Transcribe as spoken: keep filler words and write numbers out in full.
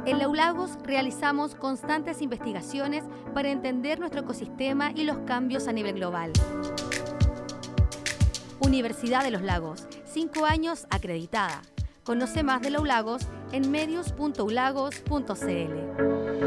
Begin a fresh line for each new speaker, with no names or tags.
En la U Lagos realizamos constantes investigaciones para entender nuestro ecosistema y los cambios a nivel global. Universidad de los Lagos, cinco años acreditada. Conoce más de la U Lagos en medios punto u lagos punto c l.